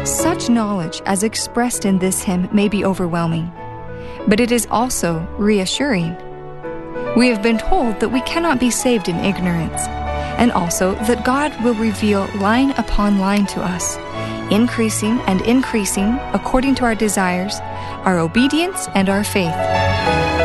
Such knowledge as expressed in this hymn may be overwhelming, but it is also reassuring. We have been told that we cannot be saved in ignorance, and also that God will reveal line upon line to us, increasing and increasing according to our desires, our obedience, and our faith.